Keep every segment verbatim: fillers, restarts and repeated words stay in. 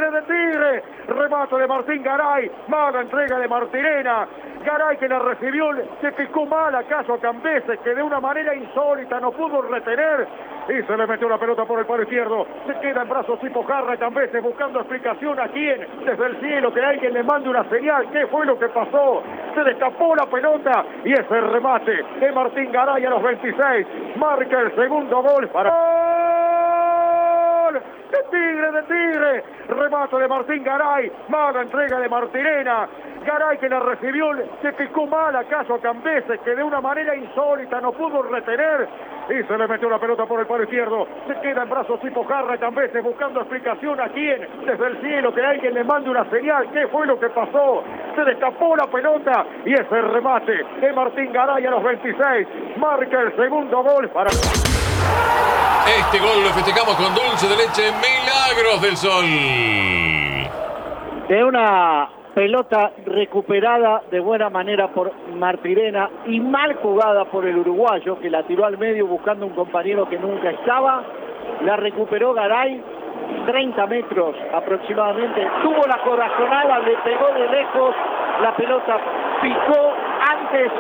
Tigre de Tigre, remate de Martín Garay, mala entrega de Martirena. Garay que la recibió, se picó mal acaso a Cambeses, que de una manera insólita no pudo retener y se le metió la pelota por el palo izquierdo. Se queda en brazos tipo Jarra Cambeses buscando explicación a quién, desde el cielo, que alguien le mande una señal. ¿Qué fue lo que pasó? Se le escapó la pelota y ese remate de Martín Garay a los veintiséis marca el segundo gol para... de Tigre de Tigre, remate de Martín Garay, mala entrega de Martirena. Garay que la recibió, se picó mal acaso a Cambeses, que de una manera insólita no pudo retener y se le metió la pelota por el palo izquierdo. Se queda en brazos tipo Jarra Cambeses buscando explicación a quién, desde el cielo, que alguien le mande una señal. ¿Qué fue lo que pasó? Se le escapó la pelota y ese remate de Martín Garay a los veintiséis marca el segundo gol para... Este gol lo festejamos con dulce de leche Milagros del Sol. De una pelota recuperada de buena manera por Martirena y mal jugada por el uruguayo, que la tiró al medio buscando un compañero que nunca estaba. La recuperó Garay, treinta metros aproximadamente. Tuvo la corazonada, le pegó de lejos. La pelota picó antes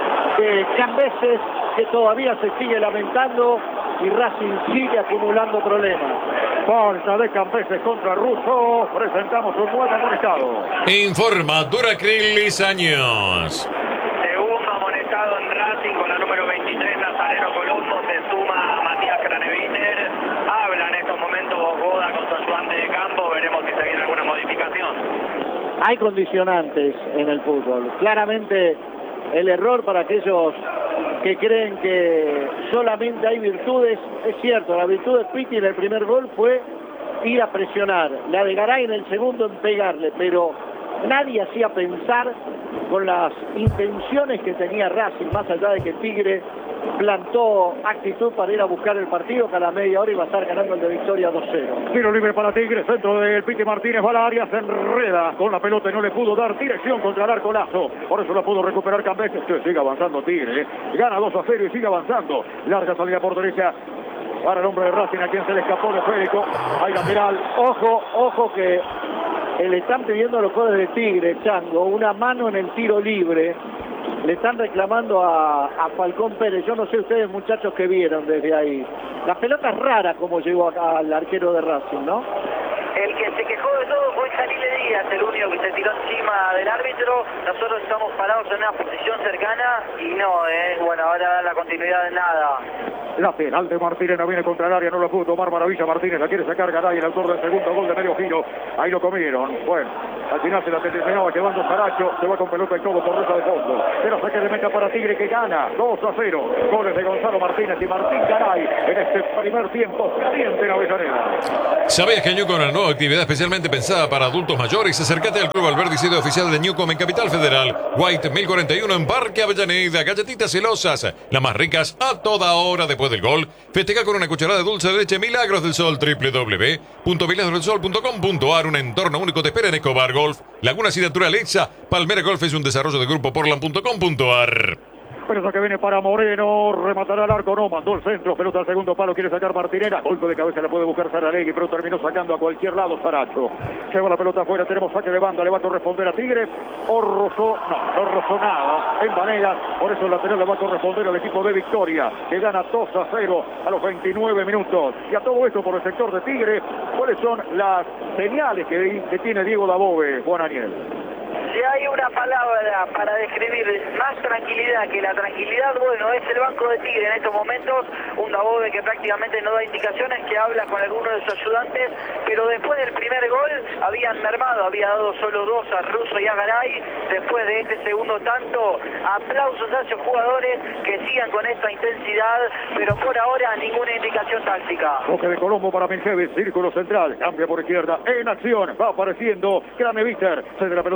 de Cambeses, que todavía se sigue lamentando, y Racing sigue acumulando problemas. Falta de Cambeses contra Russo. Presentamos un nuevo amonestado. Informa Duracrilis Años. Segundo amonestado en Racing con la número veintitrés, Nazareno Colombo. Se suma Matías Craneviter. Habla en estos momentos Bogoda con su ayudante de campo. Veremos si se viene alguna modificación. Hay condicionantes en el fútbol. Claramente el error para aquellos que creen que solamente hay virtudes, es cierto, la virtud de Pitti en el primer gol fue ir a presionar, la de Garay en el segundo en pegarle, pero nadie hacía pensar con las intenciones que tenía Racing, más allá de que Tigre plantó actitud para ir a buscar el partido, que a la media hora iba a estar ganando el de Victoria dos cero. Tiro libre para Tigre, centro del Piti Martínez, va al área, se enreda con la pelota y no le pudo dar dirección contra el arco Lazo, por eso la pudo recuperar Cambeses, que sigue avanzando Tigre, ¿eh? Gana dos a cero y sigue avanzando. Larga salida por derecha para el hombre de Racing, a quien se le escapó de Federico. Hay lateral. Ojo, ojo que le están pidiendo a los jugadores de Tigre, Chango, una mano en el tiro libre. Le están reclamando a, a Falcón Pérez. Yo no sé ustedes, muchachos, que vieron desde ahí. La pelota es rara como llegó acá al arquero de Racing, ¿no? El que se quejó de todo fue Jalile Díaz, el único que se tiró encima del árbitro. Nosotros estamos parados en una posición cercana y no, eh. Bueno, ahora da la continuidad de nada. Lateral de Martínez, viene contra el área, no lo pudo tomar Maravilla Martínez, la quiere sacar Garay, el autor del segundo gol de medio giro. Ahí lo comieron. Bueno, al final se la terminaba llevando Saracho, se va con pelota y todo por ruta de fondo. Pero saque de meta para Tigre, que gana dos a cero. Goles de Gonzalo Martínez y Martín Garay en este primer tiempo caliente en Avellaneda. ¿Sabías que Newcom, una nueva actividad especialmente pensada para adultos mayores? Acércate al Club Alberdi, sede oficial de Newcom en Capital Federal. White mil cuarenta y uno en Parque Avellaneda. Galletitas celosas, las más ricas a toda hora después del gol. Festeja con una cucharada de dulce de leche Milagros del Sol. doble u doble u doble u punto milagros del sol punto com punto a r. Un entorno único te espera en Escobar Golf, Laguna Ciudad Naturaleza. Palmera Golf es un desarrollo de grupo portland punto com punto a r. Pelota que viene para Moreno, rematará al arco, no, mandó el centro, pelota al segundo palo, quiere sacar Martinera, golpe de cabeza, la puede buscar Saralegui, pero terminó sacando a cualquier lado Saracho. Lleva la pelota afuera, tenemos saque de banda, le va a corresponder a Tigre, o rozó, no, no rozó nada, en Vanegas, por eso el lateral le va a corresponder al equipo de Victoria, que gana dos a cero a los veintinueve minutos. Y a todo esto por el sector de Tigre, ¿cuáles son las señales que, que tiene Diego Dabove, Juan Aniel? Si hay una palabra para describir más tranquilidad que la tranquilidad, bueno, es el banco de Tigre en estos momentos. Un Dabove que prácticamente no da indicaciones, que habla con algunos de sus ayudantes, pero después del primer gol habían mermado, había dado solo dos a Russo y a Garay. Después de este segundo tanto, aplausos a esos jugadores que sigan con esta intensidad, pero por ahora ninguna indicación táctica. Toque de Colombo para Minjevic, círculo central, cambia por izquierda, en acción, va apareciendo Craneviter, se de la pelota corta para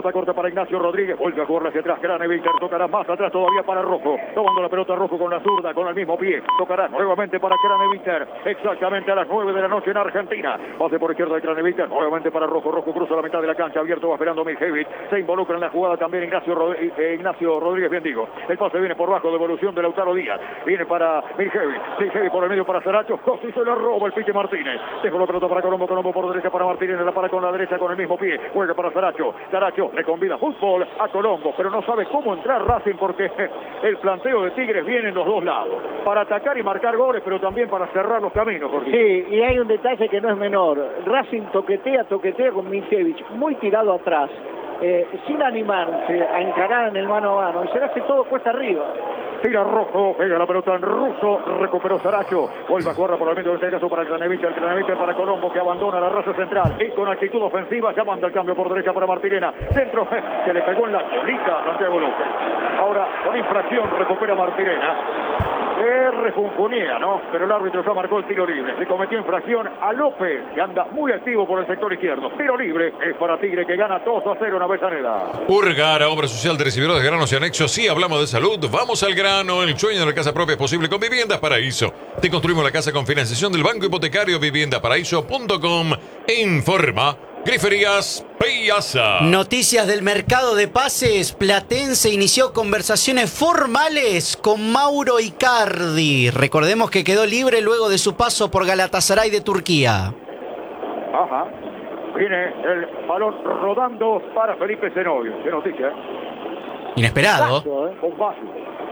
para Ignacio Rodríguez, vuelve a jugar hacia atrás, Craneviter tocará más atrás todavía para Rojo, tomando la pelota Rojo con la zurda, con el mismo pie, tocará nuevamente para Craneviter, exactamente a las nueve de la noche en Argentina, pase por izquierda de Craneviter, nuevamente para Rojo, Rojo cruza la mitad de la cancha, abierto va esperando Miljevic, se involucra en la jugada también Ignacio, Rod eh, Ignacio Rodríguez, bien digo, el pase viene por bajo, devolución de Lautaro Díaz, viene para Miljevic, Miljevic por el medio para Saracho, casi se la roba el Pique Martínez, dejó la pelota para Colombo, Colombo por derecha para Martínez, la para con la derecha con el mismo pie, juega para Saracho, Saracho le convida fútbol a Colombo, pero no sabe cómo entrar Racing porque el planteo de Tigres viene en los dos lados, para atacar y marcar goles, pero también para cerrar los caminos. Jorge. Sí, y hay un detalle que no es menor, Racing toquetea, toquetea con Miljevic, muy tirado atrás, eh, sin animarse a encarar en el mano a mano, y se le hace todo cuesta arriba. Tira Rojo, pega la pelota en ruso, recuperó Saracho, vuelve a jugar por el medio de este caso para el Craneviter, el Craneviter para Colombo que abandona la raza central y con actitud ofensiva ya manda el cambio por derecha para Martirena, centro que le pegó en la colita a Santiago López. Ahora con infracción recupera Martirena, que refunfunía, ¿no? Pero el árbitro ya marcó el tiro libre, se cometió infracción a López que anda muy activo por el sector izquierdo, tiro libre es para Tigre que gana dos a cero en Avellaneda. Urgara, obra social de recibidores de granos y anexos. Sí, hablamos de salud, vamos al grano. El sueño de la casa propia es posible con Viviendas Paraíso. Te construimos la casa con financiación del Banco Hipotecario vivienda paraíso punto com. Informa Griferías Piazza. Noticias del mercado de pases. Platense inició conversaciones formales con Mauro Icardi. Recordemos que quedó libre luego de su paso por Galatasaray de Turquía. Ajá. Viene el balón rodando para Felipe Zenobio. Qué noticia, ¿eh? Inesperado. Paso, ¿eh? Un paso.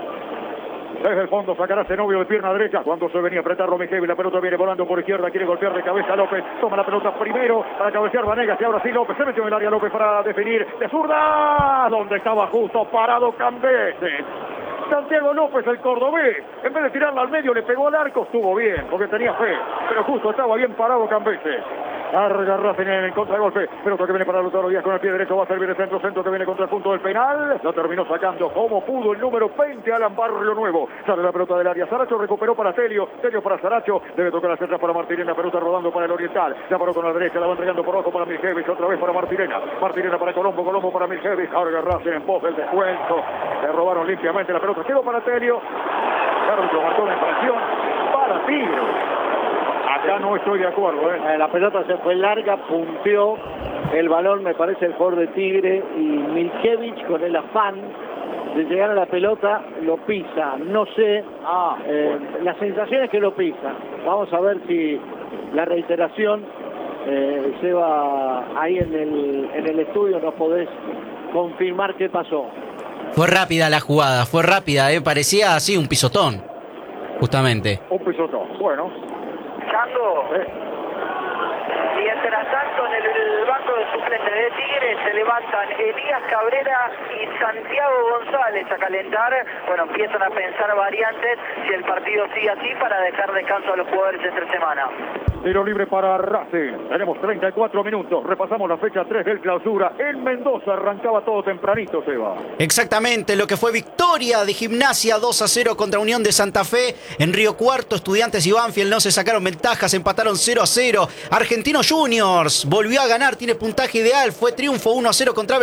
Desde el fondo sacará Zenobio de pierna derecha. Cuando se venía a apretar Romijevich, la pelota viene volando por izquierda. Quiere golpear de cabeza López. Toma la pelota primero para cabecear Vanegas. Y ahora sí López se metió en el área López para definir de zurda. Donde estaba justo parado Cambeses. Santiago López, el cordobés, en vez de tirarla al medio, le pegó al arco. Estuvo bien, porque tenía fe. Pero justo estaba bien parado Cambeses. Larga Racing en el contragolpe. Pelota que viene para Lautaro Díaz con el pie derecho. Va a servir el centro. Centro que viene contra el punto del penal. Lo terminó sacando como pudo el número veinte, Alan Barrio Nuevo. Sale la pelota del área. Saracho recuperó para Telio. Telio para Saracho. Debe tocar hacia atrás para Martirena. Pelota rodando para el Oriental. Ya paró con la derecha. La va entregando por abajo para Miljevic. Otra vez para Martirena. Martirena para Colombo. Colombo para Miljevic. Larga Racing en pos del descuento. Le robaron limpiamente la pelota. Quedó para Telio. Árbitro marcó la infracción para Tigre. Acá no estoy de acuerdo, ¿eh? La pelota se fue larga, punteó el balón, me parece el jugador de Tigre, y Miljevic con el afán de llegar a la pelota lo pisa. No sé, ah, eh, bueno. la sensación es que lo pisa. Vamos a ver si la reiteración, eh, Seba, ahí en el, en el estudio nos podés confirmar qué pasó. Fue rápida la jugada, fue rápida, ¿eh? Parecía así un pisotón, justamente. Un pisotón, bueno. Eh. Mientras tanto, en el banco de suplentes de Tigre se levantan Elías Cabrera y Santiago González a calentar. Bueno, empiezan a pensar variantes si el partido sigue así para dejar descanso a los jugadores entre semana. Tiro libre para Racing. Tenemos treinta y cuatro minutos. Repasamos la fecha tres del clausura. En Mendoza arrancaba todo tempranito, Seba. Exactamente, lo que fue victoria de Gimnasia dos a cero contra Unión de Santa Fe. En Río Cuarto, Estudiantes y Banfield no se sacaron ventajas, empataron cero a cero. Argentinos Juniors volvió a ganar, tiene puntaje ideal. Fue triunfo uno a cero contra